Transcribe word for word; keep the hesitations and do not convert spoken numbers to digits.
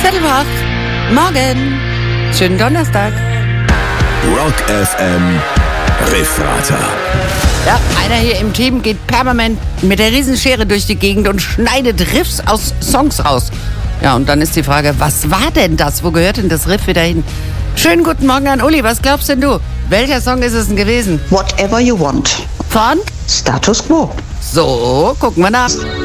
Viertel vor acht. Morgen. Schönen Donnerstag. Rock F M Riffrater. Ja, einer hier im Team geht permanent mit der Riesenschere durch die Gegend und schneidet Riffs aus Songs raus. Ja, und dann ist die Frage, was war denn das? Wo gehört denn das Riff wieder hin? Schönen guten Morgen an Uli, was glaubst denn du? Welcher Song ist es denn gewesen? Whatever You Want. Von? Status Quo. So, gucken wir nach.